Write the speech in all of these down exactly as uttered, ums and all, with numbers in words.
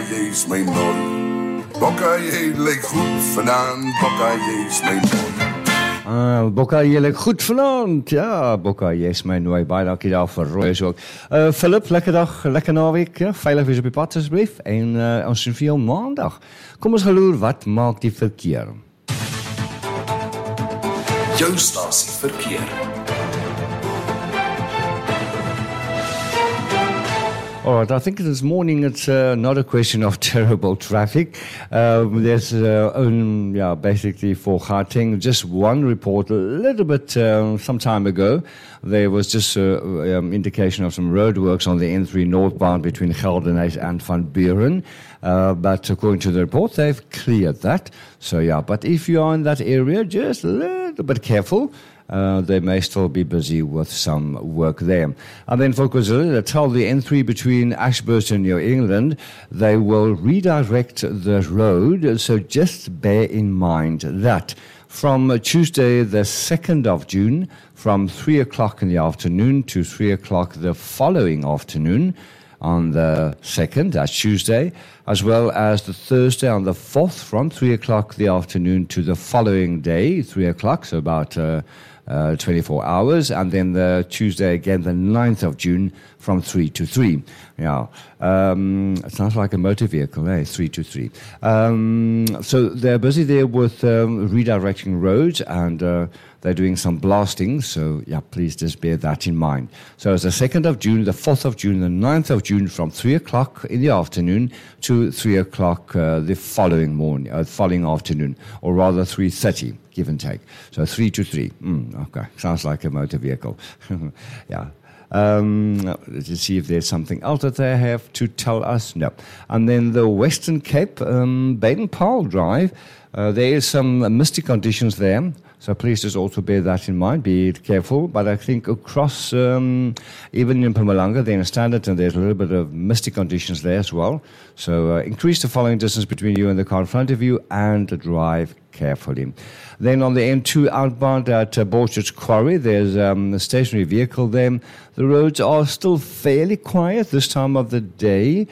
jy is my nooi. Bokka, jy lyk goed vanaand, Bokka, jy is my nooi. Uh, Bokka, jy lyk goed vanaand. Ja, Bokka, jy is my nooi. Baie dankie daar vir Roy ook. Uh, Philip, lekker dag, lekker naweek. Ja, veilig wees op die pad asseblief. En uh, ons sien vir jou maandag. Kom ons geloer, wat maak die verkeer? Jou stasie verkeer. All right, I think this morning it's uh, not a question of terrible traffic. Uh, there's uh, um, yeah, basically for Gauteng, just one report a little bit uh, some time ago. There was just an uh, um, indication of some roadworks on the N three northbound between Geldenhuys and Van Buren. Uh, but according to the report, they've cleared that. So yeah, but if you are in that area, just a little bit careful. Uh, they may still be busy with some work there. And then for KwaZulu, they tell the N three between Ashburton and New England, they will redirect the road. So just bear in mind that from Tuesday, the second of June, from three o'clock in the afternoon to three o'clock the following afternoon, on the second, that's Tuesday, as well as the Thursday on the fourth from three o'clock the afternoon to the following day, three o'clock, so about uh, uh, twenty-four hours, and then the Tuesday again, the ninth of June, from three to three. Yeah, um, it sounds like a motor vehicle, eh? three to three. Um, so they're busy there with um, redirecting roads, and uh, they're doing some blasting, so yeah, please just bear that in mind. So it's the second of June, the fourth of June, the ninth of June from three o'clock in the afternoon to three o'clock uh, the following morning, uh, following afternoon, or rather three thirty, give and take. So three to three. Mm, okay, sounds like a motor vehicle. Yeah. Um, to see if there's something else that they have to tell us. No. And then the Western Cape, um, Baden-Powell Drive, uh, there is some misty conditions there. So please just also bear that in mind, be careful. But I think across, um, even in Mpumalanga, they're in Standard, and there's a little bit of misty conditions there as well. So uh, increase the following distance between you and the car in front of you, and drive carefully. Then on the N two outbound at uh, Borchard's Quarry, there's um, a stationary vehicle there. The roads are still fairly quiet this time of the day.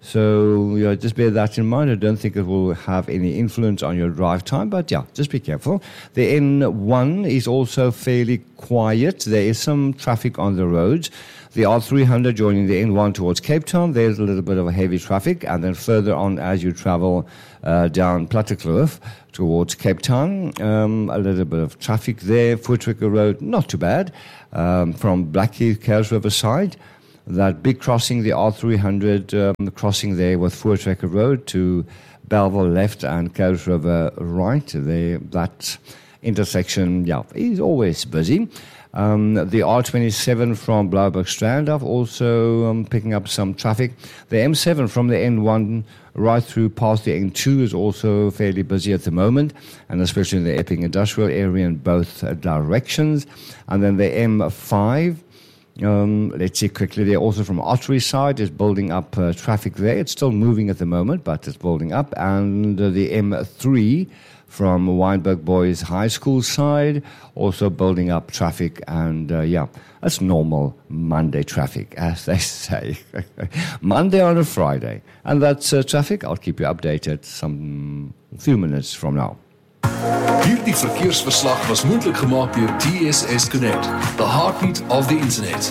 So yeah, just bear that in mind. I don't think it will have any influence on your drive time, but yeah, just be careful. The N one is also fairly quiet. There is some traffic on the roads. The R three hundred joining the N one towards Cape Town, there's a little bit of a heavy traffic. And then further on as you travel uh, down Plattekloof towards Cape Town, um, a little bit of traffic there. Voortrekker Road, not too bad. Um, from Blackheath, Kells River side, that big crossing, the R three hundred um, crossing there with Voortrekker Road to Belleville left and Kells River right. There, that intersection, yeah, is always busy. Um, the R twenty-seven from Blouberg Strand are also um, picking up some traffic. The M seven from the N one right through past the N two is also fairly busy at the moment, and especially in the Epping Industrial area in both uh, directions. And then the M five, um, let's see quickly, there also from Ottery side is building up uh, traffic there. It's still moving at the moment, but it's building up. And uh, the M three from Wynberg Boys High School side, also building up traffic, and uh, yeah, that's normal Monday traffic, as they say. Monday on a Friday. And that's uh, traffic. I'll keep you updated some few minutes from now. Hierdie verkeersverslag was moontlik gemaak deur T S S Connect, the heartbeat of the internet.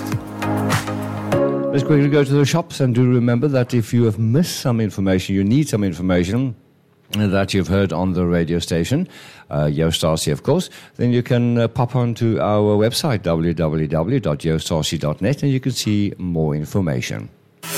Let's quickly go to the shops, and do remember that if you have missed some information, you need some information that you've heard on the radio station, uh, Yostasie, of course, then you can uh, pop on to our website, w w w dot yostasie dot net, and you can see more information.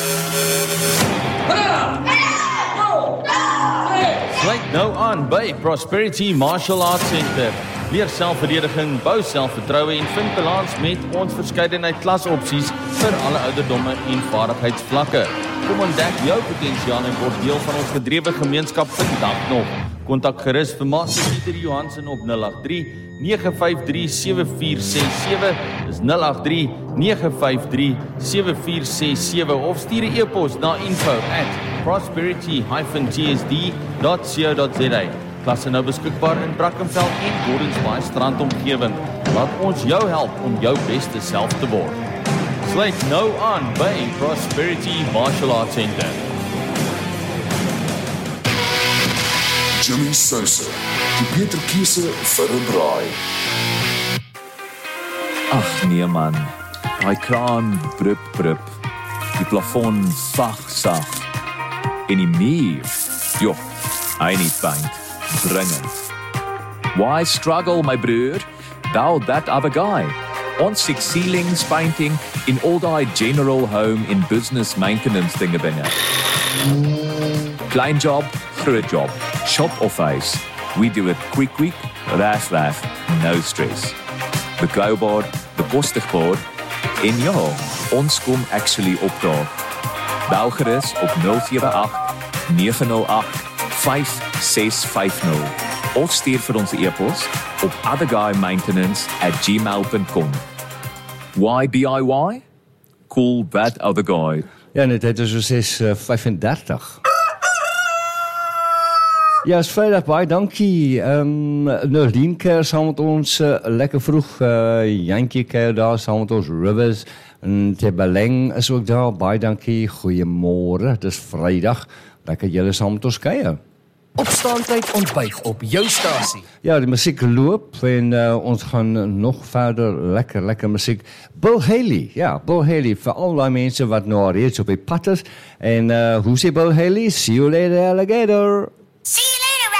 Sluit nou aan by Prosperity Martial Arts Center. Leer selfverdediging, bou selfvertroue en vind balans met ons verskeidenheid klasopsies vir alle ouderdomme en vaardigheidsvlakke. Kom ontdek jou potensiaal en word deel van ons gedrewe gemeenskap vandag nog. Kontak gerus vir Master Pieter Johansen op nul agt drie nege vyf drie sewe vier ses sewe, dis nul agt drie nege vyf drie sewe vier ses sewe, of stuur 'n e-pos na info at prosperity dash t s d dot co dot z a. Klasse nou beskikbaar in Brackenfell en Gordons Bay strandomgewing. Laat ons jou help om jou beste self te word. Sluit nou aan by Prosperity Martial Arts Center. Jimmy Souse, die beter keuse vir 'n braai. Ag nee man, daai kraan brup brup, die plafon sag sag, en die muur, joh, I need paint, dringend. Why struggle my broer, thou that other guy? Ons six ceilings painting in all die general home in business maintenance dinge binne. Klein job, groot job, shop of huis, we do it quick quick, raaf raaf, no stress. The go-board, the postigboard, en ja, ons kom actually opdaag. Bel gerus op nul sewe agt nege nul agt vyf ses vyf nul of stuur vir ons e-pos op otherguymaintenance at gmail dot com. Why B I Y? Cool that other guy. Ja, net het is so ses vyf-en-dertig. Ja, is vrijdag, baie dankie. Um, Nordien keer saam met ons, uh, lekker vroeg, uh, Jantjie keer daar saam met ons, Rivers, en Tebeleng is ook daar, baie dankie, goeiemôre, het is vrijdag, lekker julle saam met ons keer. Opstaantyd ontbyt op jou stasie. Ja, die musiek loop en uh, ons gaan nog verder lekker, lekker musiek. Bill Haley, ja, Bill Haley, vir al die mense wat nou reeds op die pad is. En uh, hoe sê Bill Haley? See you later, alligator. See